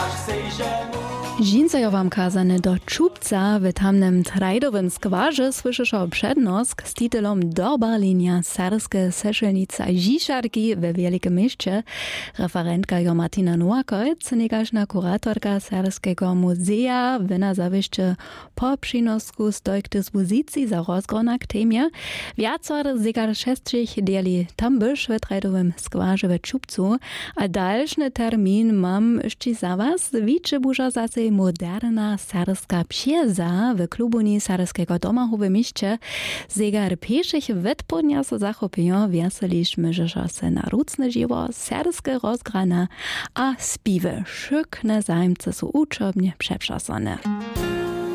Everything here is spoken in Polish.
Žinca jo wam kazane do Čupca w tamnym trajdowym skwarze słyszał przednosk z titulom Dobra linia serskie seszelnica Žišarki we Wielkim Mieście. Referentka jo Martina Nowakojc, negażna kuratorka Serskiego Muzea, wyna zawieszcze po przynosku stoi k dyspozycji za rozgronak temie. Wiacor zegar 6 dieli tam byś w trajdowym skwarze w Čupcu, a dalszny termin mam jeszcze za was, wiczy burza zase moderna serska psieza w klubuni Serskiego domu w mieście. Zegar pieszych wetpodnia so zachopią, wieseliśmy, że się na rucne żywo, serskie rozgrana, a spiwy szykne zajmce są uczobnie przeprzasane.